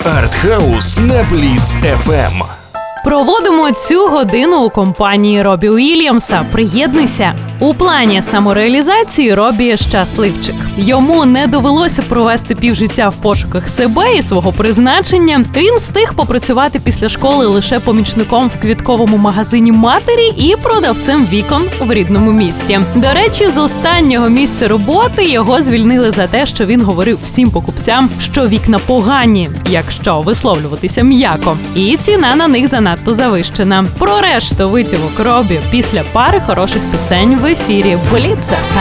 Артхаус на Blitz FM. Проводимо цю годину у компанії Робі Уільямса. Приєднуйся! У плані самореалізації Робі щасливчик. Йому не довелося провести півжиття в пошуках себе і свого призначення. Він встиг попрацювати після школи лише помічником в квітковому магазині матері і продавцем вікон в рідному місті. До речі, з останнього місця роботи його звільнили за те, що він говорив всім покупцям, що вікна погані, якщо висловлюватися м'яко. І ціна на них занадто завищена. Про решту витівок Робі після пари хороших пісень в ефірі Blitz FM.